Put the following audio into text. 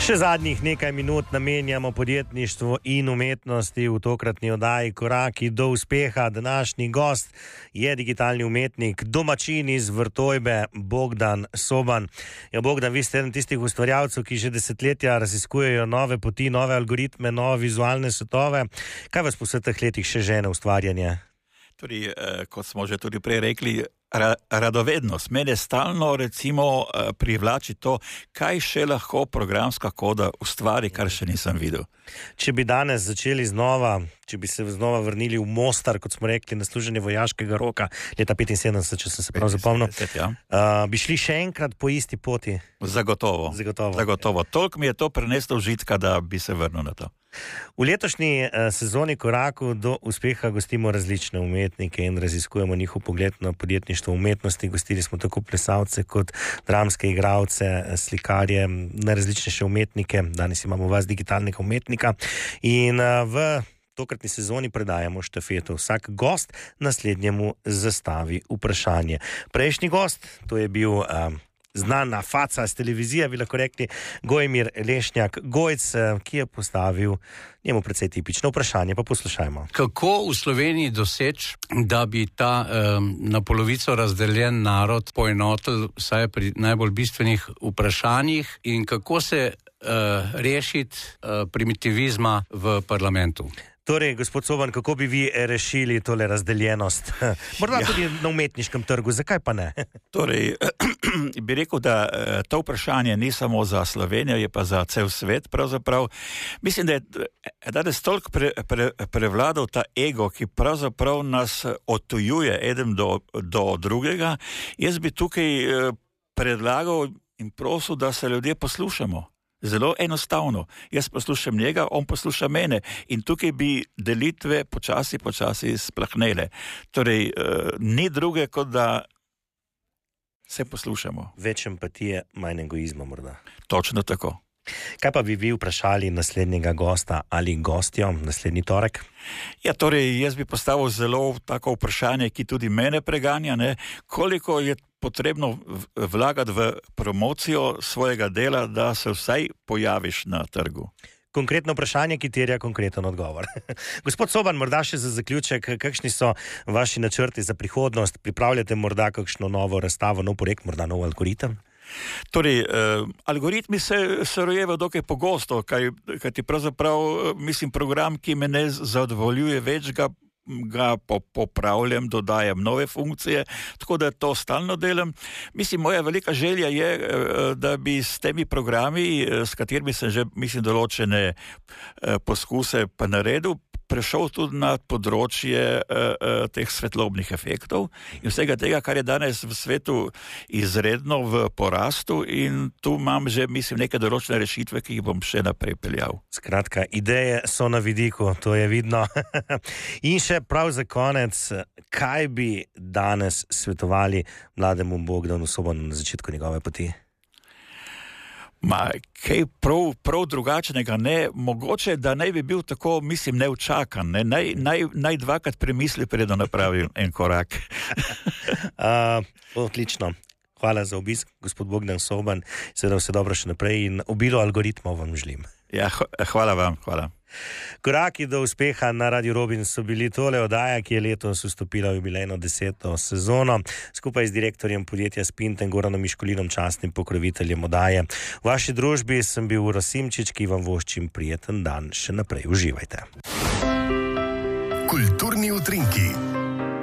Še zadnjih nekaj minut namenjamo podjetništvu in umetnosti v tokratni oddaji Koraki do uspeha. Današnji gost je digitalni umetnik, domačin iz Vrtojbe, Bogdan Soban. Ja, Bogdan, vi ste eden tistih ustvarjalcev, ki že desetletja raziskujejo nove poti, nove algoritme, nove vizualne svetove. Kaj vas po vseh teh letih še žene ustvarjanje? Tudi, kot smo že tudi prej rekli, radovednost. Mene stalno recimo privlači to, kaj še lahko programska koda ustvari, kar še nisem videl. Če bi danes začeli znova, če bi se znova vrnili v Mostar, kot smo rekli, na služenje vojaškega roka, leta 75, če sem se prav zapomnil, bi šli še enkrat po isti poti? Zagotovo. Toliko mi je to preneslo užitka, da bi se vrnil na to. V letošnji sezoni Koraku do uspeha gostimo različne umetnike in raziskujemo njihov pogled na podjetništvo umetnosti. Gostili smo tako plesalce kot dramske igralce, slikarje, najrazličnejše umetnike. Danes imamo vas, digitalnega umetnika. In v tokratni sezoni predajamo štafeto. Vsak gost naslednjemu zastavi vprašanje. Prejšnji gost, to je bil znana faca z televizije, bi lahko rekli, Gojmir Lešnjak Gojc, ki je postavil njemu precej tipično vprašanje, pa poslušajmo. Kako v Sloveniji doseči, da bi ta na polovico razdeljen narod poenotil vsaj pri najbolj bistvenih vprašanjih in kako se rešiti primitivizma v parlamentu? Torej, gospod Soban, kako bi vi rešili tole razdeljenost? Morda tudi na umetniškem trgu, zakaj pa ne? Torej, bi rekel, da to vprašanje ni samo za Slovenijo, je pa za cel svet pravzaprav. Mislim, da je danes toliko prevladal ta ego, ki pravzaprav nas odtujuje eden do drugega. Jaz bi tukaj predlagal in prosil, da se ljudje poslušamo. Zelo enostavno. Jaz poslušam njega, on posluša mene. In tukaj bi delitve počasi splahnele. Torej, ni druge, kot da se poslušamo. Več empatije, manj egoizma morda. Točno tako. Kaj pa bi vi vprašali naslednjega gosta ali gostjo naslednji torek? Ja, torej, jaz bi postavil zelo tako vprašanje, ki tudi mene preganja, ne? Koliko je potrebno vlagati v promocijo svojega dela, da se vsaj pojaviš na trgu? Konkretno vprašanje, ki terja konkreten odgovor. Gospod Soban, morda še za zaključek, kakšni so vaši načrti za prihodnost? Pripravljate morda kakšno novo razstavo, nov projekt, morda nov algoritem? Torej, algoritmi se rojevajo dokaj pogosto, kajti pravzaprav, mislim, program, ki me ne zadovoljuje več, ga popravljam, dodajam nove funkcije, tako da to stalno delam. Mislim, moja velika želja je, da bi s temi programi, s katerimi sem že, mislim, določene poskuse pa naredil, prešel tudi na področje teh svetlobnih efektov in vsega tega, kar je danes v svetu izredno v porastu, in tu imam že, mislim, neke določene rešitve, ki jih bom še naprej peljal. Skratka, ideje so na vidiku, to je vidno. In še prav za konec, kaj bi danes svetovali mlademu Bogdanu Sobanu na začetku njegove poti? Kaj prav drugačnega ne, mogoče, da ne bi bil tako, mislim, neučakan, ne? Naj dvakrat premisli, preden napravim en korak. Odlično. Hvala za obisk, gospod Bogdan Soban. Seveda vse dobro še naprej in obilo algoritmov vam želim. Ja, hvala vam, hvala. Koraki do uspeha na Radio Robin so bili tole oddaja, ki je letos vstopila v jubilejno 10. sezono. Skupaj z direktorjem podjetja Spinten, Goranom Miškulinom, častnim pokroviteljem oddaje. V vaši družbi sem bil Uroš Simčič, ki vam voščim prijeten dan. Še naprej uživajte. Kulturni utrinki.